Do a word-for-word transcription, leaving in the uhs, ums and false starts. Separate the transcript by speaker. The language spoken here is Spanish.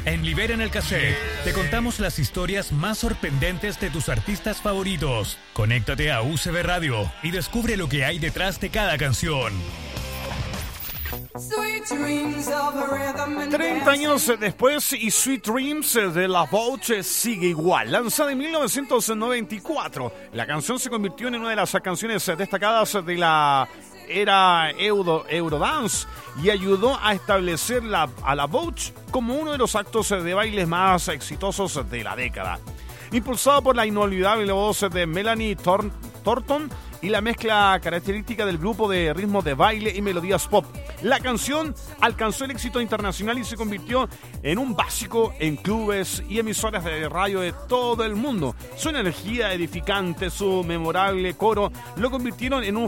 Speaker 1: En Libera en el Cassette te contamos las historias más sorprendentes de tus artistas favoritos. Conéctate a U C B Radio y descubre lo que hay detrás de cada canción.
Speaker 2: treinta años después y Sweet Dreams de La Voce sigue igual. Lanzada en mil novecientos noventa y cuatro, la canción se convirtió en una de las canciones destacadas de la era Euro, Eurodance y ayudó a establecer la, a La Voce como uno de los actos de bailes más exitosos de la década. Impulsado por la inolvidable voz de Melanie Thor- Thornton y la mezcla característica del grupo de ritmos de baile y melodías pop, la canción alcanzó el éxito internacional y se convirtió en un básico en clubes y emisoras de radio de todo el mundo. Su energía edificante, su memorable coro, lo convirtieron en un